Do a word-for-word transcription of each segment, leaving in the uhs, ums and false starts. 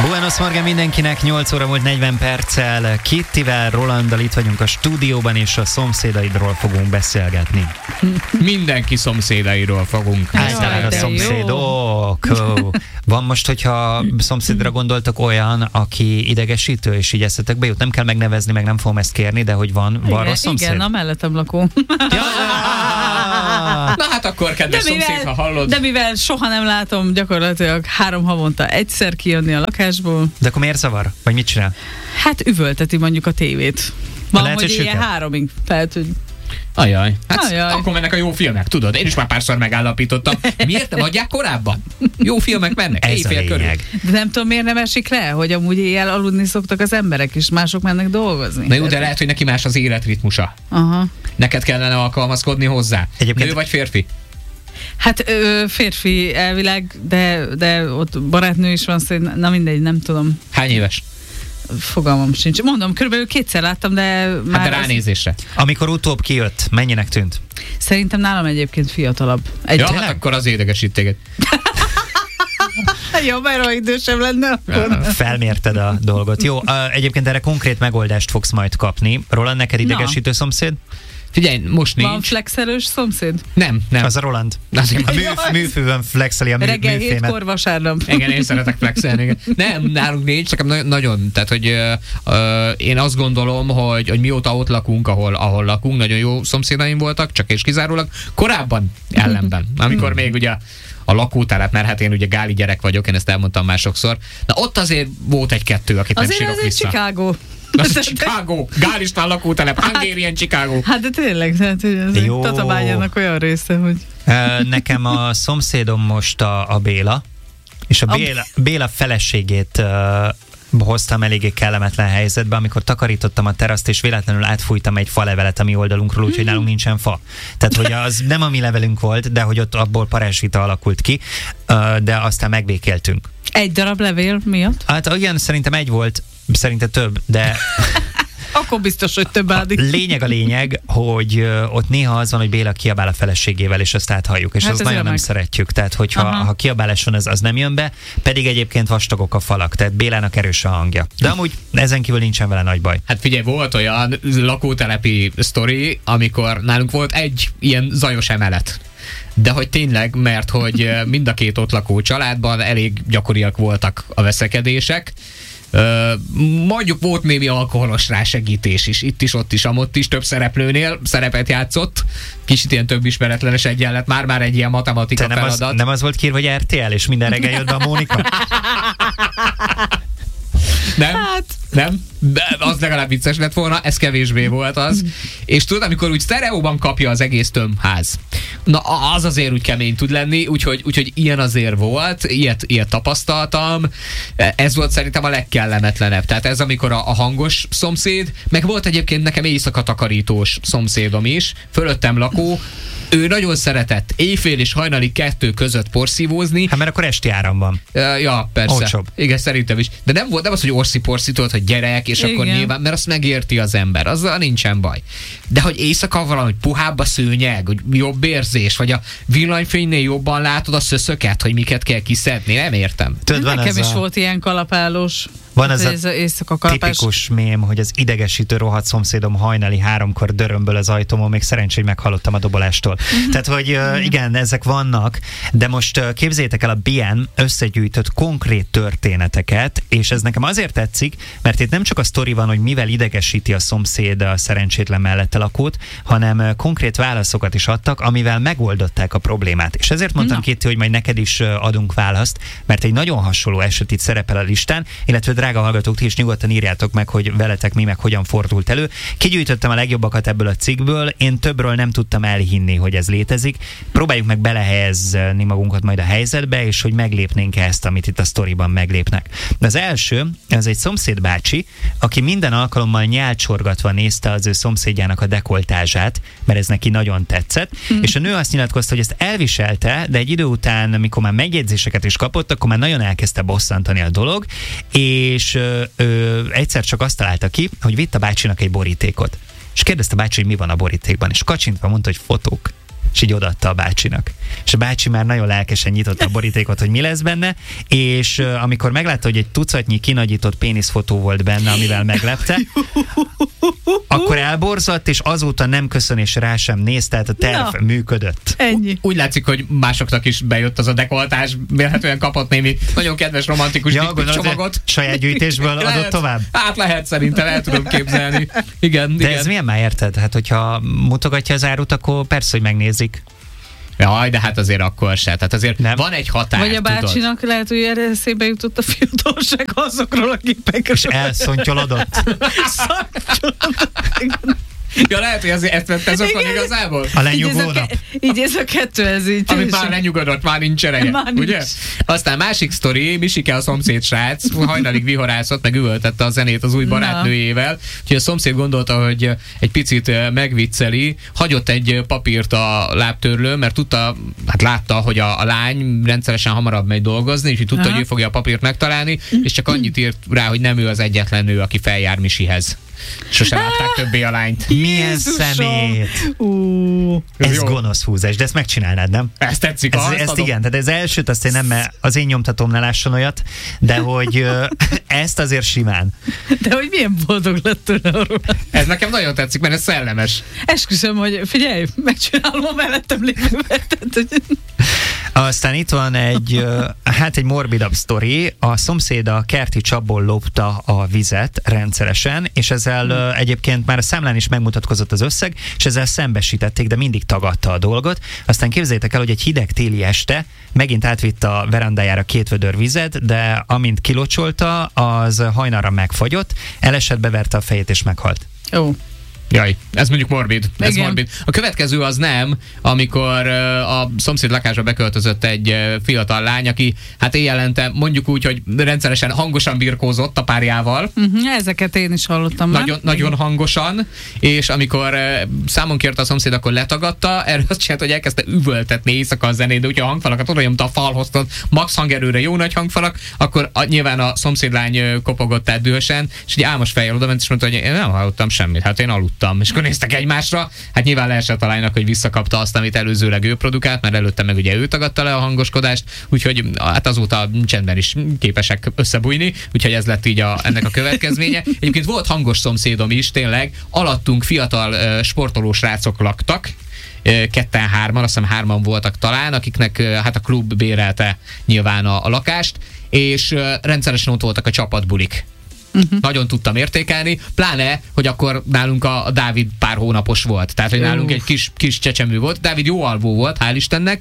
Buenos Morgen mindenkinek, nyolc óra volt negyven perccel. Kittivel, Rolanddal itt vagyunk a stúdióban, és a szomszédaidról fogunk beszélgetni. Mindenki szomszédairól fogunk. Általán a szomszédok. Van most, hogyha szomszédra gondoltak, olyan, aki idegesítő, és így eszetekbe jut? Nem kell megnevezni, meg nem fogom ezt kérni, de hogy van, van rossz szomszéd? Igen, a mellettem lakó. Ja! Na hát akkor, kedves de mivel, szomszéd, ha hallod. De mivel soha nem látom gyakorlatilag három havonta egyszer kijönni a lakásból. De akkor miért zavar? Vagy mit csinál? Hát üvölteti mondjuk a tévét. Van, lehet, hogy hogy ilyen háromig. Tehát, hogy... Ajaj. Hát Ajaj. akkor mennek a jó filmek, tudod? Én is már párszor megállapítottam. Miért nem adják korábban? Jó filmek mennek. Ez a lényeg. De nem tudom, miért nem esik le, hogy amúgy éjjel aludni szoktak az emberek, és mások mennek dolgozni. Na jó, de lehet, hogy neki más az életritmusa. Aha. Neked kellene alkalmazkodni hozzá. Egyébként... Nő vagy férfi? Hát ö, férfi elvileg, de, de ott barátnő is van, szóval na mindegy, nem tudom. Hány éves? Fogalmam sincs. Mondom, körülbelül kétszer láttam, de már... Hát de ránézésre. Az... Amikor utóbb kijött, mennyinek tűnt? Szerintem nálam egyébként fiatalabb. Egy... Ja, hát akkor az édegesít téged. Jó, mert ha idősebb lenne, akkor... Felmérted a dolgot. Jó, egyébként erre konkrét megoldást fogsz majd kapni. Roland, neked idegesítő szomszéd? Figyelj, most nincs. Van flexelős szomszéd? Nem, nem. Az a Roland. Azért a mű, műfőben flexeli a mű, reggel műfémet. hétkor vasárnap. Igen, én szeretek flexelni. Igen. Nem, nálunk nincs, csak na- nagyon. Tehát, hogy ö, ö, én azt gondolom, hogy, hogy mióta ott lakunk, ahol, ahol lakunk, nagyon jó szomszédaim voltak, csak és kizárólag. Korábban ellenben, amikor még ugye a lakótelep, mert hát én ugye gáli gyerek vagyok, én ezt elmondtam már sokszor. Na ott azért volt egy-kettő, akit azért nem sírok vissza. Azért ez egy Chicago. Az Chicago, Gálistán lakótelep, Hungarian Chicago. Hát de tényleg, tehát, hogy ez egy Tatabányának olyan része, hogy... Nekem a szomszédom most a, a Béla, és a Béla, Béla feleségét uh, hoztam eléggé kellemetlen helyzetbe, amikor takarítottam a teraszt, és véletlenül átfújtam egy falevelet a mi oldalunkról, úgyhogy nálunk nincsen fa. Tehát, hogy az nem a mi levelünk volt, de hogy ott abból parázsvita alakult ki, uh, de aztán megbékéltünk. Egy darab levél miatt? Hát olyan szerintem egy volt, szerintem több, de... Akkor biztos, hogy több ádik. A lényeg a lényeg, hogy uh, ott néha az van, hogy Béla kiabál a feleségével, és azt áthalljuk, és hát azt nagyon nem meg. szeretjük. Tehát, hogyha ha kiabálás van, az, az nem jön be, pedig egyébként vastagok a falak, tehát Bélának erős a hangja. De amúgy ezen kívül nincsen vele nagy baj. Hát figyelj, volt olyan lakótelepi sztori, amikor nálunk volt egy ilyen zajos emelet. De hogy tényleg, mert hogy mind a két ott lakó családban elég gyakoriak voltak a veszekedések. Uh, mondjuk volt némi alkoholos rásegítés is, itt is, ott is, amott is, több szereplőnél szerepet játszott, kicsit ilyen több ismeretlenes egyenlet, már-már egy ilyen matematika nem feladat. Az, nem az volt kír, hogy er té el, és minden reggel jött be a Mónika? Nem? Hát. Nem? De az legalább vicces lett volna, ez kevésbé volt az. És tudod, amikor úgy sztereóban kapja az egész tömbház. Na, az azért úgy kemény tud lenni, úgyhogy, úgyhogy ilyen azért volt, ilyet, ilyet tapasztaltam. Ez volt szerintem a legkellemetlenebb. Tehát ez, amikor a, a hangos szomszéd, meg volt egyébként nekem éjszaka takarítós szomszédom is, fölöttem lakó, ő nagyon szeretett éjfél és hajnali kettő között porszívózni. Hát mert akkor esti áram van. Uh, ja, persze. Olcsóbb. Igen, szerintem is. De nem volt, nem az, hogy orszi-porszi, tudod, hogy gyerek, és igen. Akkor nyilván, mert azt megérti az ember, azzal nincsen baj. De hogy éjszaka valami puhább a szőnyeg, hogy jobb érzés, vagy a villanyfénynél jobban látod a szöszöket, hogy miket kell kiszedni, nem értem. Tudod, nekem is a... volt ilyen kalapálós. Van ez, ez a, a tipikus mém, hogy az idegesítő rohadt szomszédom hajnali háromkor dörömböl az ajtómon, még szerencsé, hogy meghallottam a dobolástól. Mm-hmm. Tehát, hogy uh, igen, ezek vannak, de most uh, képzeljétek el, a bé en összegyűjtött konkrét történeteket, és ez nekem azért tetszik, mert itt nem csak a sztori van, hogy mivel idegesíti a szomszéd a szerencsétlen mellette lakót, hanem uh, konkrét válaszokat is adtak, amivel megoldották a problémát. És ezért mondtam, Kitty, hogy majd neked is uh, adunk választ, mert egy nagyon hasonló eset itt szerepel a listán, illetve drága hallgatók, ti is nyugodtan írjátok meg, hogy veletek mi meg hogyan fordult elő. Kigyűjtöttem a legjobbakat ebből a cikkből, én többről nem tudtam elhinni, hogy ez létezik. Próbáljuk meg belehelyezni magunkat majd a helyzetbe, és hogy meglépnénk ezt, amit itt a sztoriban meglépnek. De az első, ez egy szomszédbácsi, aki minden alkalommal nyálcsorgatva nézte az ő szomszédjának a dekoltázsát, mert ez neki nagyon tetszett, mm. és a nő azt nyilatkozta, hogy ezt elviselte, de egy idő után, amikor már megjegyzéseket is kapott, akkor már nagyon elkezdte bosszantani a dolog, és ö, ö, egyszer csak azt találta ki, hogy vitt a bácsinak egy borítékot. És kérdezte a bácsi, hogy mi van a borítékban, és kacsintva mondta, hogy fotók. és így odaadta a bácsinak. És a bácsi már nagyon lelkesen nyitotta a borítékot, hogy mi lesz benne, és uh, amikor meglátta, hogy egy tucatnyi kinagyított péniszfotó volt benne, amivel meglepte, akkor elborzott, és azóta nem köszön és rá sem néz, tehát a terv Na. működött. Ennyi. Úgy látszik, hogy másoknak is bejött az a dekoltás, vélhetően kapott némi nagyon kedves romantikus ja, csomagot. Saját gyűjtésből adott lehet, tovább? Hát lehet, szerintem el tudom képzelni. Igen, De igen. ez milyen már érted? Hát, hogyha mutogatja az árut, akkor persze, hogy megnézik. Jaj, de hát azért akkor se. Tehát azért nem. Van egy határ, Vagy a bácsinak tudod? Lehet, hogy erre eszébe jutott a fiatalság azokról a képekről. És elszontyolodott. Ja, lehet, hogy azért ezt vette azokon igazából? A lenyugvó nap. Így ez a kettő, ez így. Amit már lenyugodott, már nincs ereje, már ugye? Nincs. Aztán másik sztori, Misike a szomszéd srác, hajnalig viharászott, meg üvöltette a zenét az új barátnőjével, úgyhogy a szomszéd gondolta, hogy egy picit megvicceli, hagyott egy papírt a lábtörlőn, mert tudta, hát látta, hogy a, a lány rendszeresen hamarabb megy dolgozni, és tudta, Aha. hogy ő fogja a papírt megtalálni, és csak annyit írt rá, hogy nem ő az egyetlen nő, aki feljár Misihez. Sosem látták többé a lányt. Milyen szemét! Uh, ez ez gonosz húzás, de ezt megcsinálnád, nem? Ezt tetszik, ez, ezt igen, tehát ez elsőt azt én nem, mert az én nyomtatóm ne lásson olyat, de hogy ezt azért simán. De hogy milyen boldog lett tőle arról. Ez nekem nagyon tetszik, mert ez szellemes. Esküszöm, hogy figyelj, megcsinálom a mellettem lévővet. Aztán itt van egy, hát egy morbidabb sztori. A szomszéd a kerti csapból lopta a vizet rendszeresen, és ezzel hmm. egyébként már a számlán is megmutatkozott az összeg, és ezzel szembesítették, de mindig tagadta a dolgot. Aztán képzeljétek el, hogy egy hideg téli este megint átvitt a verandájára két vödör vizet, de amint kilocsolta, az hajnalra megfagyott, elesett, beverte a fejét és meghalt. Ó. Oh. Jaj, ez mondjuk morbid. Ez Igen. morbid. A következő az nem, amikor uh, a szomszéd lakásba beköltözött egy uh, fiatal lány, aki hát éjjelente mondjuk úgy, hogy rendszeresen hangosan birkózott a párjával. Uh-huh, ezeket én is hallottam. Nagyon, nagyon hangosan, és amikor uh, számon kérte a szomszéd, akkor letagadta, erről azt csinált, hogy elkezdte üvöltetni éjszaka a zenét, de úgyhogy a hangfalakat oda nyomta a falhoz, max hangerőre jó nagy hangfalak, akkor a, nyilván a szomszédlány uh, kopogott át dühösen, és egy álmos fejjel oda ment, és mondta, hogy én nem hallottam semmit, hát én aludtam. És akkor néztek egymásra, hát nyilván leesett a lánynak, hogy visszakapta azt, amit előzőleg ő produkált, mert előtte meg ugye ő tagadta le a hangoskodást, úgyhogy hát azóta csendben is képesek összebújni, úgyhogy ez lett így a, ennek a következménye. Egyébként volt hangos szomszédom is, tényleg, alattunk fiatal uh, sportolós srácok laktak, uh, ketten-hárman, azt hiszem hárman voltak talán, akiknek uh, hát a klub bérelte nyilván a, a lakást, és uh, rendszeresen ott voltak a csapatbulik. Uh-huh. Nagyon tudtam értékelni, pláne, hogy akkor nálunk a, a Dávid pár hónapos volt, tehát hogy nálunk uh. egy kis, kis csecsemő volt, Dávid jó alvó volt, hál' Istennek,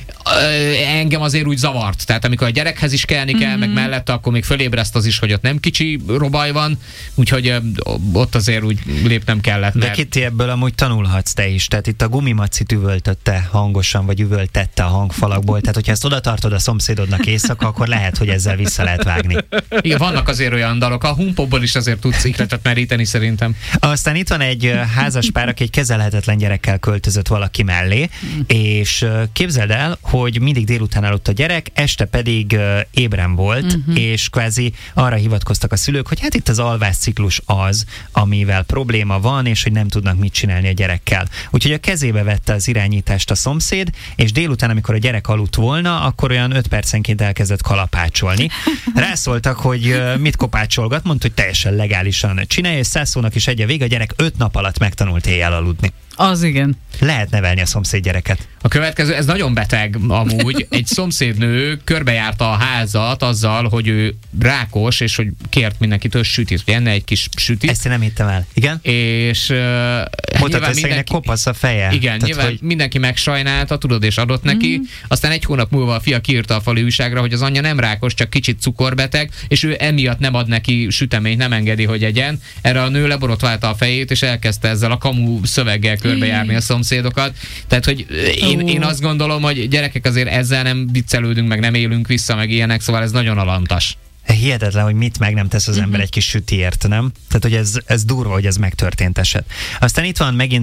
engem azért úgy zavart. Tehát amikor a gyerekhez is kelni kell, mm-hmm. meg mellette, akkor még fölébreszt az is, hogy ott nem kicsi robaj van, úgyhogy ott azért úgy lépnem kellett. De Kitty, ebből amúgy tanulhatsz te is. Tehát itt a gumimacit üvöltötte hangosan, vagy üvöltette a hangfalakból. Tehát hogyha ezt oda tartod a szomszédodnak éjszaka, akkor lehet, hogy ezzel vissza lehet vágni. Igen, vannak azért olyan dalok. A Humpopból is azért tudsz ikletet meríteni szerintem. Aztán itt van egy házas pár, aki egy kezelhetetlen gyerekkel költözött valaki mellé, és képzeld el, hogy mindig délután aludt a gyerek, este pedig uh, ébren volt, uh-huh. és kvázi arra hivatkoztak a szülők, hogy hát itt az alvásciklus az, amivel probléma van, és hogy nem tudnak mit csinálni a gyerekkel. Úgyhogy a kezébe vette az irányítást a szomszéd, és délután, amikor a gyerek aludt volna, akkor olyan öt percenként elkezdett kalapácsolni. Rászóltak, hogy uh, mit kopácsolgat, mondta, hogy teljesen legálisan csinálja, és száz szónak is egy a vég, a gyerek öt nap alatt megtanult éjjel aludni. Az igen. Lehet nevelni a szomszéd gyereket. A következő, ez nagyon beteg amúgy. Egy szomszédnő körbejárta a házat azzal, hogy ő rákos, és hogy kért mindenkitől sütit, hogy enne egy kis sütit. Ezt én nem hittem el. Igen? És uh, mondtad, hogy mindenki... kopasz a feje. Igen, tehát, nyilván hogy... mindenki megsajnálta, tudod, és adott neki. Mm. Aztán egy hónap múlva a fia kiírta a falu újságra, hogy az anyja nem rákos, csak kicsit cukorbeteg, és ő emiatt nem ad neki süteményt, nem engedi, hogy egyen. Erre a nő leborotválta a fejét, és elkezdte ezzel a kamu szöveggel körbejárni a szomszédokat. Tehát, hogy én, én azt gondolom, hogy gyerekek azért ezzel nem viccelődünk, meg nem élünk vissza, meg ilyenek, szóval ez nagyon alantas. Hihetetlen, hogy mit meg nem tesz az ember uh-huh. egy kis sütiért, nem? Tehát, hogy ez, ez durva, hogy ez megtörtént eset. Aztán itt van megint a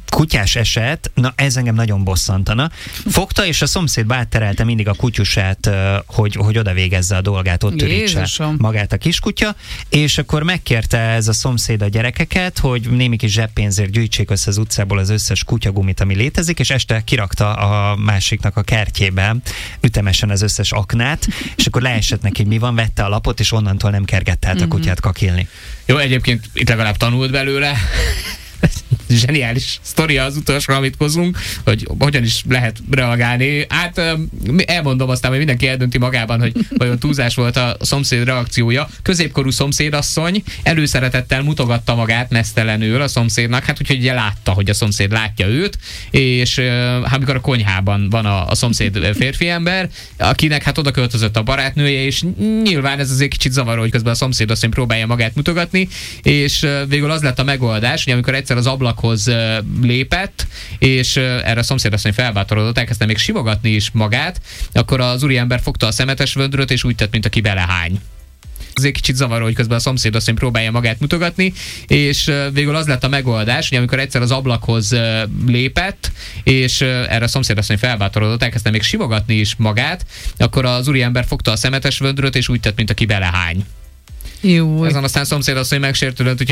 kutyás eset, na ez engem nagyon bosszantana. Fogta, és a szomszédba átterelte mindig a kutyusát, hogy, hogy oda végezze a dolgát, ott törítse magát a kiskutya, és akkor megkérte ez a szomszéd a gyerekeket, hogy némi kis zseppénzért gyűjtsék össze az utcából az összes kutyagumit, ami létezik, és este kirakta a másiknak a kertjébe ütemesen az összes aknát, és akkor leesett neki, hogy mi van, vette a lapot, és onnantól nem kergette át a kutyát kakilni. Jó, egyébként itt legalább tanult belőle. Zseniális sztoria az utolsó, amit hozunk, hogy hogyan is lehet reagálni. Hát elmondom aztán, hogy mindenki eldönti magában, hogy vajon túlzás volt a szomszéd reakciója. Középkorú szomszédasszony előszeretettel mutogatta magát mesztelenül a szomszédnak, hát úgyhogy ugye látta, hogy a szomszéd látja őt, és hát amikor a konyhában van a, a szomszéd férfi ember, akinek hát oda költözött a barátnője, és nyilván ez azért kicsit zavaró, hogy közben a szomszédasszony próbálja magát mutogatni, és végül az lett a megoldás, hogy amikor egyszer az ablakhoz lépett, és erre a szomszédasszony felbátorodott, elkezdte még simogatni is magát, akkor az úriember fogta a szemetes vödröt, és úgy tett, mint aki belehány. Azért kicsit zavaró, hogy közben a szomszédasszony próbálja magát mutogatni, és végül az lett a megoldás, hogy amikor egyszer az ablakhoz lépett, és erre a szomszédasszony felbátorodott, elkezdte még simogatni is magát, akkor az úriember fogta a szemetes vödröt, és úgy tett, mint aki belehány. Jó. Ezen aztán szomszédasszony megsértődött,